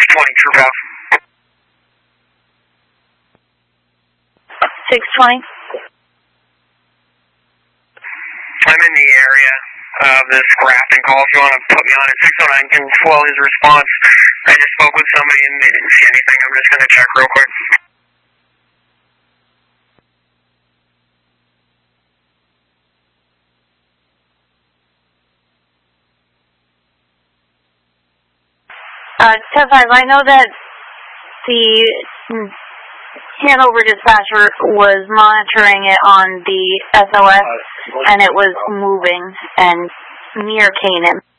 620, troop out. 620? I'm in the area of this Grafton call. If you want to put me on it, 609 can swell his response. I just spoke with somebody and they didn't see anything. I'm just going to check real quick. Ted 5, I know that the Hanover dispatcher was monitoring it on the SOS, and it was moving and near Canaan.